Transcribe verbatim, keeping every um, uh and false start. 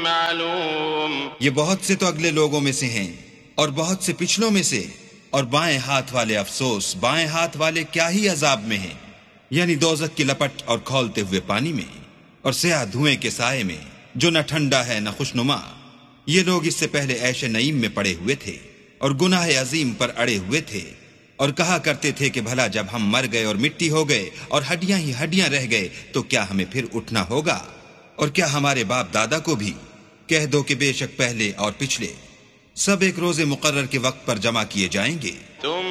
मालूम। ये बहुत से तो अगले लोगों में से हैं और बहुत से पिछलों में से, और बाएं हाथ वाले अफसोस, बाएं हाथ वाले क्या ही अजाब में हैं, यानी दोज़ख की लपट और खौलते हुए पानी में, और स्याह धुएं के साए में जो न ठंडा है न खुशनुमा। ये लोग इससे पहले ऐशे नईम में पड़े हुए थे और गुनाह अजीम पर अड़े हुए थे, और कहा करते थे कि भला जब हम मर गए और मिट्टी हो गए और हड्डियां ही हड्डियां रह गए तो क्या हमें फिर उठना होगा? और क्या हमारे बाप दादा को भी? कह दो कि बेशक पहले और पिछले सब एक रोजे मुकर्रर के वक्त पर जमा किए जाएंगे। तुम